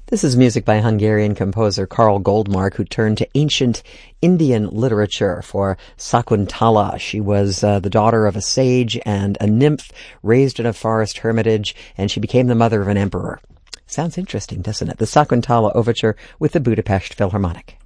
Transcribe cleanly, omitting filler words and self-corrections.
This is music by Hungarian composer Karl Goldmark, who turned to ancient Indian literature for Sakuntala. She was the daughter of a sage and a nymph raised in a forest hermitage, and she became the mother of an emperor. Sounds interesting, doesn't it? The Sakuntala Overture with the Budapest Philharmonic.